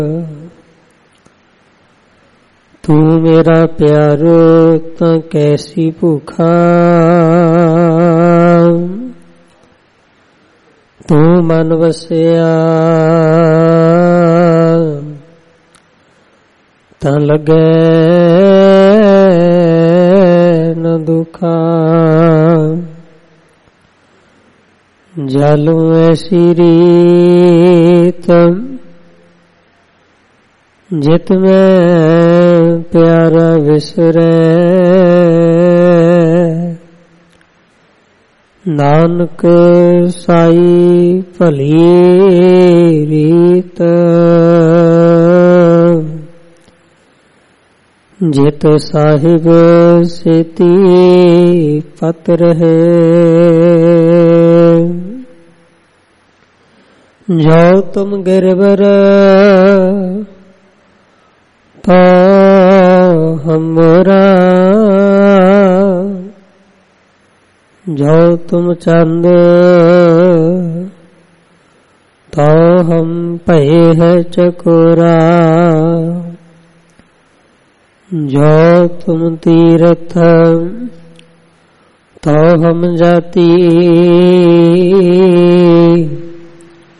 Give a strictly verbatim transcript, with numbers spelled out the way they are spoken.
तू मेरा प्यारो तां कैसी भूखा, तू मन वसिया तां लगे न दुखा। जालू ऐसी रीत जित में प्यारा विसरे, नानक साई भली रीत जित साहिब सेती पत रहे। जो तुम गिरवर तो हमरा, जो तुम चंद तो हम पहे है चकोरा। जो तुम तीर्थ तो हम जाती,